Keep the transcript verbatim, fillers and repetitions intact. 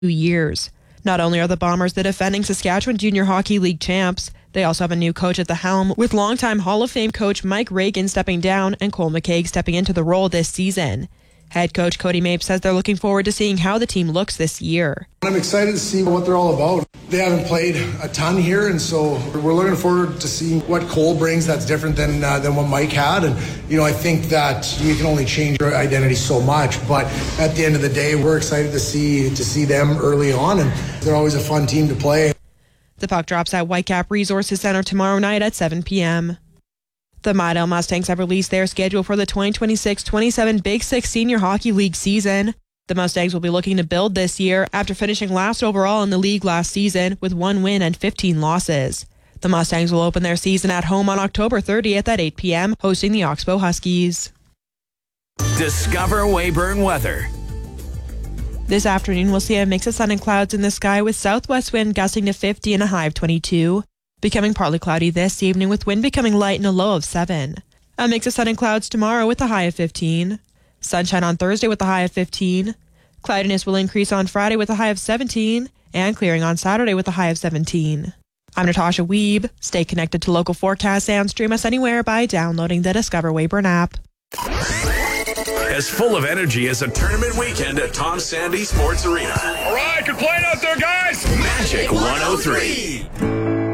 years. Not only are the Bombers the defending Saskatchewan Junior Hockey League champs, they also have a new coach at the helm, with longtime Hall of Fame coach Mike Reagan stepping down and Cole McCaig stepping into the role this season. Head coach Cody Mapes says they're looking forward to seeing how the team looks this year. I'm excited to see what they're all about. They haven't played a ton here, and so we're looking forward to seeing what Cole brings that's different than uh, than what Mike had. And, you know, I think that we can only change our identity so much, but at the end of the day, we're excited to see to see them early on, and they're always a fun team to play. The puck drops at Whitecap Resources Center tomorrow night at seven p.m. The Midale Mustangs have released their schedule for the twenty twenty-six twenty-seven Big Six Senior Hockey League season. The Mustangs will be looking to build this year after finishing last overall in the league last season with one win and fifteen losses. The Mustangs will open their season at home on October thirtieth at eight p.m., hosting the Oxbow Huskies. Discover Weyburn weather. This afternoon, we'll see a mix of sun and clouds in the sky with southwest wind gusting to fifty and a high of twenty-two. Becoming partly cloudy this evening with wind becoming light and a low of seven. A mix of sun and clouds tomorrow with a high of fifteen. Sunshine on Thursday with a high of fifteen. Cloudiness will increase on Friday with a high of seventeen. And clearing on Saturday with a high of seventeen. I'm Natasha Wiebe. Stay connected to local forecasts and stream us anywhere by downloading the Discover Weyburn app. As full of energy as a tournament weekend at Tom Sandy Sports Arena. All right, good playing out there, guys. Magic one oh three.